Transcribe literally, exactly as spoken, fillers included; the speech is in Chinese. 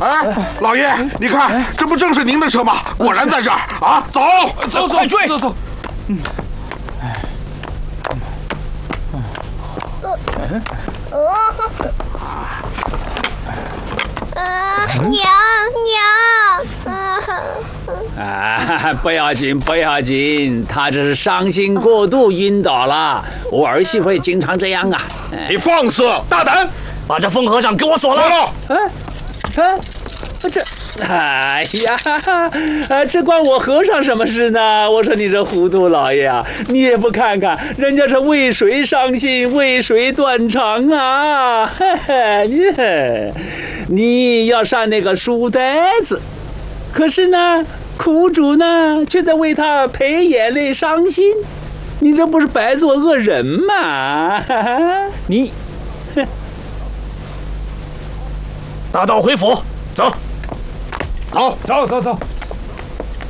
哎，老爷，你看，这不正是您的车吗？果然在这儿啊！走， 走走，快追！走走。嗯。 嗯。啊，娘娘！ 啊，不要紧，不要紧，他只是伤心过度晕倒了。我儿媳妇也经常这样啊。 你放肆，大胆！ 把这疯和尚给我锁了！ 哎，哎，这，哎呀，啊，这关我和尚什么事呢？我说你这糊涂老爷啊，你也不看看，人家是为谁伤心，为谁断肠啊！嘿嘿，你你要上那个书呆子，可是呢，苦主呢却在为他赔眼泪伤心，你这不是白做恶人吗？哈哈，你。 大道回府，走， 走走走走。